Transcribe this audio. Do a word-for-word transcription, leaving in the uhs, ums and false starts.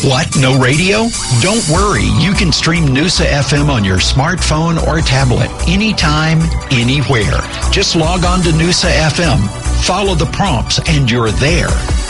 What? No radio? Don't worry. You can stream Noosa F M on your smartphone or tablet anytime, anywhere. Just log on to Noosa F M, follow the prompts, and you're there.